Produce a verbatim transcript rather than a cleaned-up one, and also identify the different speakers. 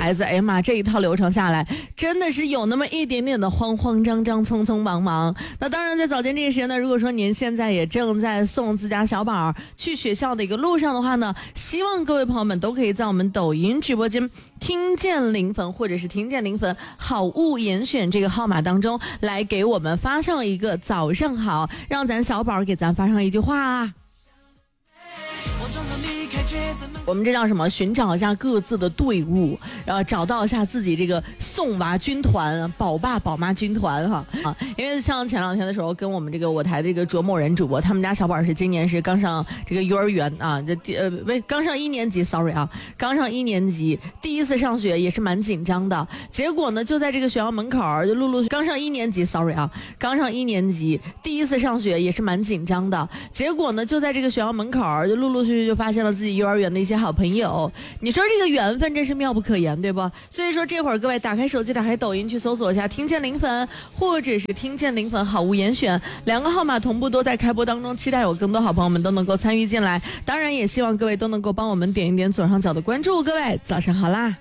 Speaker 1: 孩子，哎呀妈，这一套流程下来，真的是有那么一点点的慌慌张张、匆匆忙忙。那当然，在早间这个时间呢，如果说您现在也正在送自家小宝去学校的一个路上的话呢，希望各位朋友们都可以在我们抖音直播间听见零粉或者是听见零粉好物严选这个号码当中来给我们发上一个早上好，让咱小宝给咱发上一句话啊。我们这叫什么？寻找一下各自的队伍，然后找到一下自己这个送娃军团、宝爸宝妈军团哈啊！因为像前两天的时候，跟我们这个我台的这个卓某人主播，他们家小宝是今年是刚上这个幼儿园啊，这呃不刚上一年级 ，sorry 啊，刚上一年级，第一次上学也是蛮紧张的。结果呢，就在这个学校门口就陆陆续刚上一年级 ，sorry 啊，刚上一年级，第一次上学也是蛮紧张的。结果呢，就在这个学校门口就陆陆续续就发现了自己幼儿园的一些好朋友，你说这个缘分真是妙不可言，对不？所以说这会儿各位打开手机，打开抖音去搜索一下听见零粉或者是听见零粉好物严选，两个号码同步都在开播当中，期待有更多好朋友们都能够参与进来。当然也希望各位都能够帮我们点一点左上角的关注。各位早上好啦。